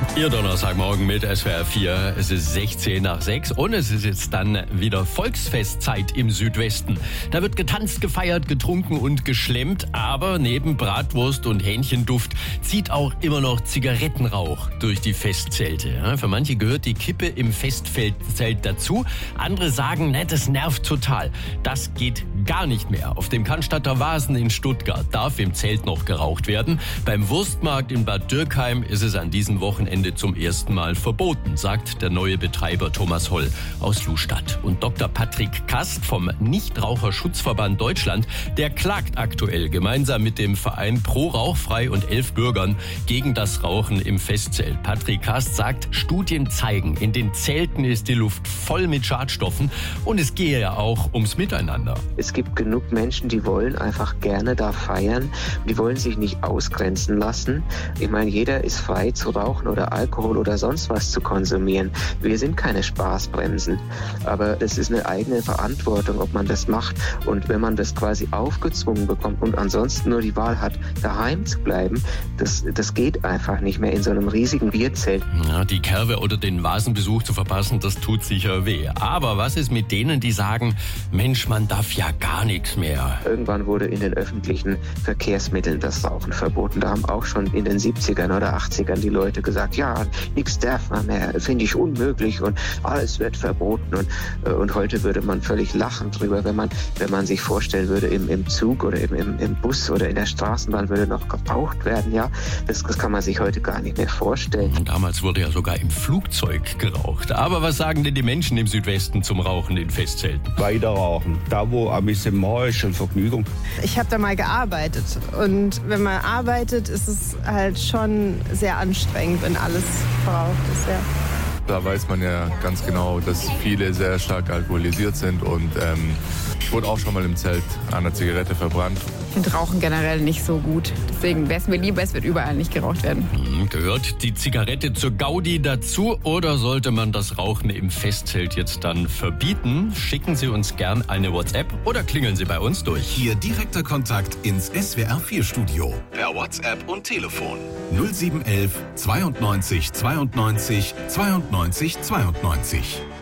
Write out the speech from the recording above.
Ihr Donnerstagmorgen mit SWR 4. Es ist 16 nach 6 und es ist jetzt dann wieder Volksfestzeit im Südwesten. Da wird getanzt, gefeiert, getrunken und geschlemmt, aber neben Bratwurst und Hähnchenduft zieht auch immer noch Zigarettenrauch durch die Festzelte. Ja, für manche gehört die Kippe im Festzelt dazu. Andere sagen, ne, das nervt total. Das geht gar nicht mehr. Auf dem Cannstatter Wasen in Stuttgart darf im Zelt noch geraucht werden. Beim Wurstmarkt in Bad Dürkheim ist es an diesem Wochenende zum ersten Mal verboten, sagt der neue Betreiber Thomas Holl aus Lustadt. Und Dr. Patrick Kast vom Nichtraucherschutzverband Deutschland, der klagt aktuell gemeinsam mit dem Verein Pro Rauchfrei und 11 Bürgern gegen das Rauchen im Festzelt. Patrick Kast sagt, Studien zeigen, in den Zelten ist die Luft voll mit Schadstoffen und es gehe ja auch ums Miteinander. Es gibt genug Menschen, die wollen einfach gerne da feiern. Die wollen sich nicht ausgrenzen lassen. Ich meine, jeder ist frei zu rauchen oder Alkohol oder sonst was zu konsumieren. Wir sind keine Spaßbremsen. Aber es ist eine eigene Verantwortung, ob man das macht. Und wenn man das quasi aufgezwungen bekommt und ansonsten nur die Wahl hat, daheim zu bleiben, das geht einfach nicht mehr in so einem riesigen Bierzelt. Ja, die Kerwe oder den Vasenbesuch zu verpassen, das tut sicher weh. Aber was ist mit denen, die sagen, Mensch, man darf ja gar nichts mehr? Irgendwann wurde in den öffentlichen Verkehrsmitteln das Rauchen verboten. Da haben auch schon in den 70ern oder 80ern die Leute gesagt, ja, nichts darf man mehr, finde ich unmöglich und alles wird verboten. Und heute würde man völlig lachen drüber, wenn man sich vorstellen würde, im Zug oder im Bus oder in der Straßenbahn würde noch geraucht werden. Ja, das kann man sich heute gar nicht mehr vorstellen. Und damals wurde ja sogar im Flugzeug geraucht. Aber was sagen denn die Menschen im Südwesten zum Rauchen in Festzelten? Weiter rauchen. Da, wo ein bisschen mehr ist und Vergnügung. Ich habe da mal gearbeitet. Und wenn man arbeitet, ist es halt schon sehr anstrengend, wenn alles verraucht ist, ja. Da weiß man ja ganz genau, dass viele sehr stark alkoholisiert sind und ich wurde auch schon mal im Zelt an einer Zigarette verbrannt. Ich finde Rauchen generell nicht so gut. Deswegen wäre es mir lieber, es wird überall nicht geraucht werden. Gehört die Zigarette zur Gaudi dazu oder sollte man das Rauchen im Festzelt jetzt dann verbieten? Schicken Sie uns gern eine WhatsApp oder klingeln Sie bei uns durch. Ihr direkter Kontakt ins SWR 4 Studio per WhatsApp und Telefon 0711 92 92 92 92.